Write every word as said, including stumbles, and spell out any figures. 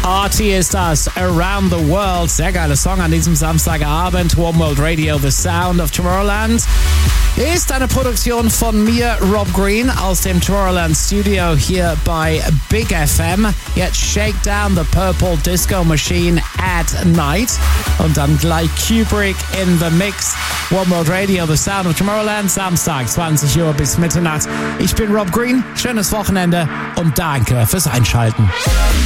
Party ist das, Around the World. Sehr geiler Song an diesem Samstagabend. One World Radio, The Sound of Tomorrowland. Ist eine Produktion von mir, Rob Green, aus dem Tomorrowland Studio hier bei Big F M. Jetzt Shake Down the Purple Disco Machine at Night. Und dann gleich Kubrick in the Mix. One World Radio, The Sound of Tomorrowland, Samstag, zwanzig Uhr bis Mitternacht. Ich bin Rob Green, schönes Wochenende und danke fürs Einschalten.